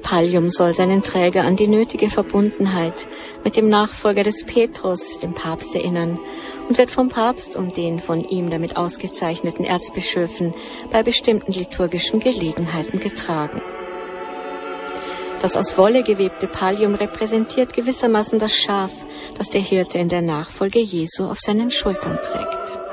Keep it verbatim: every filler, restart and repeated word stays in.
Pallium soll seinen Träger an die nötige Verbundenheit mit dem Nachfolger des Petrus, dem Papst, erinnern und wird vom Papst und den von ihm damit ausgezeichneten Erzbischöfen bei bestimmten liturgischen Gelegenheiten getragen. Das aus Wolle gewebte Pallium repräsentiert gewissermaßen das Schaf, das der Hirte in der Nachfolge Jesu auf seinen Schultern trägt.